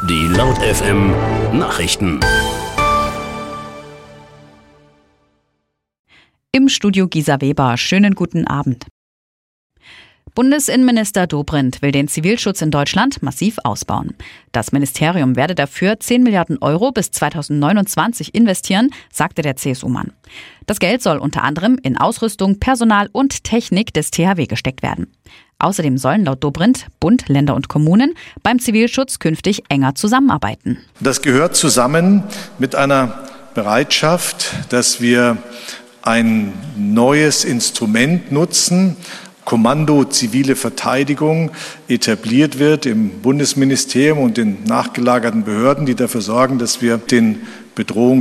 Die Laut FM Nachrichten. Im Studio Gisa Weber. Schönen guten Abend. Bundesinnenminister Dobrindt will den Zivilschutz in Deutschland massiv ausbauen. Das Ministerium werde dafür 10 Milliarden Euro bis 2029 investieren, sagte der CSU-Mann. Das Geld soll unter anderem in Ausrüstung, Personal und Technik des THW gesteckt werden. Außerdem sollen laut Dobrindt Bund, Länder und Kommunen beim Zivilschutz künftig enger zusammenarbeiten. Das gehört zusammen mit einer Bereitschaft, dass wir ein neues Instrument nutzen, Kommando Zivile Verteidigung etabliert wird im Bundesministerium und den nachgelagerten Behörden, die dafür sorgen, dass wir den Bedrohungen